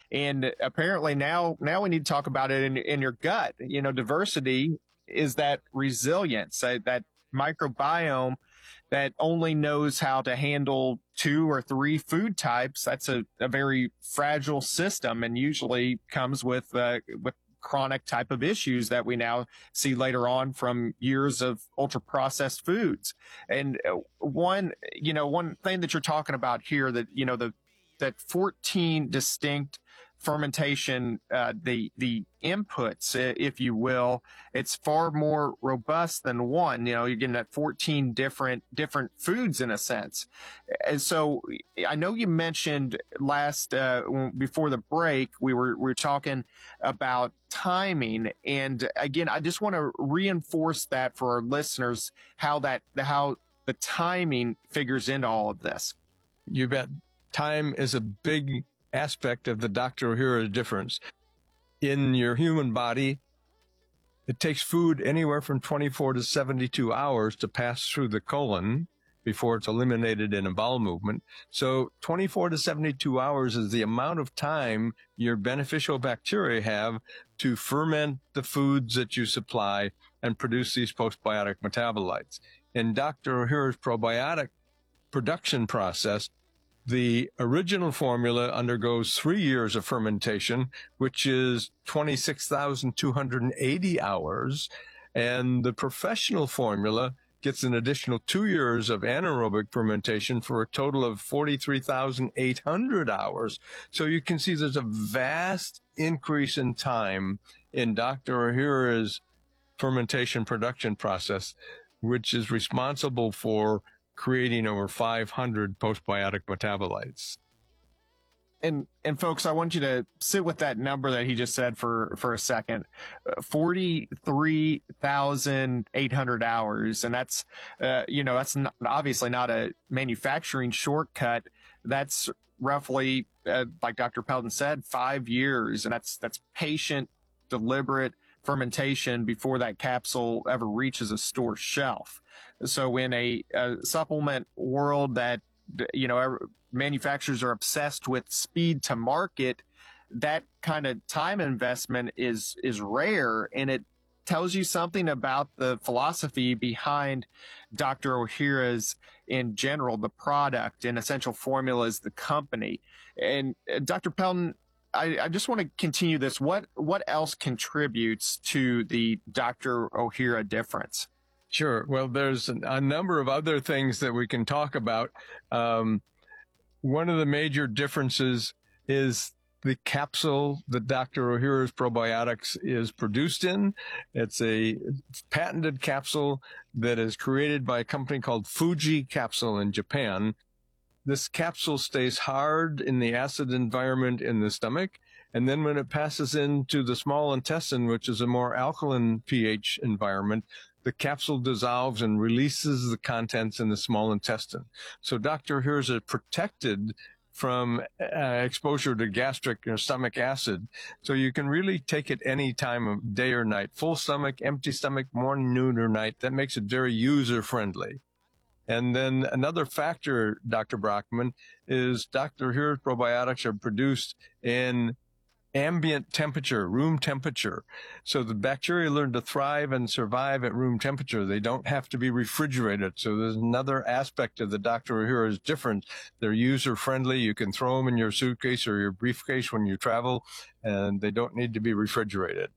And apparently now we need to talk about it in your gut. Diversity is that resilience, that microbiome that only knows how to handle two or three food types. That's a very fragile system and usually comes with chronic type of issues that we now see later on from years of ultra processed foods. And one thing that you're talking about here that, that 14 distinct fermentation, the inputs, if you will, it's far more robust than one. You're getting at 14 different foods in a sense. And so I know you mentioned before the break, we were talking about timing. And again, I just want to reinforce that for our listeners, how the timing figures into all of this. You bet. Time is a big aspect of the Dr. Ohhira's difference. In your human body, it takes food anywhere from 24 to 72 hours to pass through the colon before it's eliminated in a bowel movement. So 24 to 72 hours is the amount of time your beneficial bacteria have to ferment the foods that you supply and produce these postbiotic metabolites. In Dr. Ohhira's probiotic production process, the original formula undergoes 3 years of fermentation, which is 26,280 hours. And the professional formula gets an additional 2 years of anaerobic fermentation for a total of 43,800 hours. So you can see there's a vast increase in time in Dr. Ohhira's fermentation production process, which is responsible for creating over 500 postbiotic metabolites. And folks, I want you to sit with that number that he just said for a second. 43,800 hours. And that's, that's obviously not a manufacturing shortcut. That's roughly, like Dr. Pelton said, 5 years. And that's patient, deliberate fermentation before that capsule ever reaches a store shelf. So in a supplement world that, manufacturers are obsessed with speed to market, that kind of time investment is rare, and it tells you something about the philosophy behind Dr. Ohhira's in general, the product, and Essential Formulas, the company. And Dr. Pelton, I just want to continue this. What else contributes to the Dr. Ohhira difference? Sure. Well, there's a number of other things that we can talk about. One of the major differences is the capsule that Dr. Ohhira's probiotics is produced in. It's a patented capsule that is created by a company called Fuji Capsule in Japan. This capsule stays hard in the acid environment in the stomach, and then when it passes into the small intestine, which is a more alkaline pH environment, the capsule dissolves and releases the contents in the small intestine. So Dr. Ohhira's is protected from exposure to gastric or stomach acid. So you can really take it any time of day or night, full stomach, empty stomach, morning, noon, or night. That makes it very user-friendly. And then another factor, Dr. Brockman, is Dr. Ohhira's probiotics are produced in ambient temperature, room temperature. So the bacteria learn to thrive and survive at room temperature. They don't have to be refrigerated. So there's another aspect of the Dr. Ohhira's difference. They're user-friendly. You can throw them in your suitcase or your briefcase when you travel, and they don't need to be refrigerated.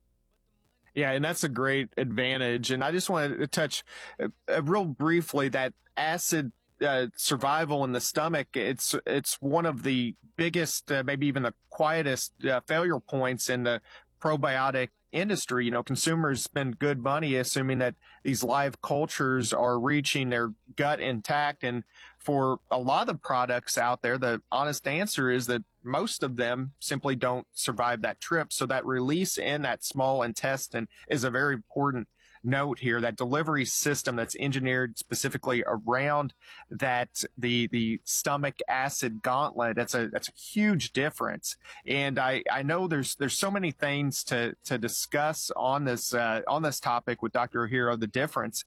Yeah, and that's a great advantage. And I just wanted to touch real briefly that acid survival in the stomach. It's one of the biggest, maybe even the quietest failure points in the probiotic industry. Consumers spend good money assuming that these live cultures are reaching their gut intact. And for a lot of products out there, the honest answer is that most of them simply don't survive that trip. So that release in that small intestine is a very important note here. That delivery system that's engineered specifically around that, the stomach acid gauntlet, that's a huge difference. And I know there's so many things to discuss on this topic with Dr. Ohhira, the difference.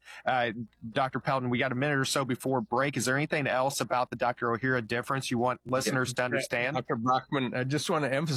Dr. Pelton, we got a minute or so before break. Is there anything else about the Dr. Ohhira difference you want listeners to understand? Dr. Brockman, I just want to emphasize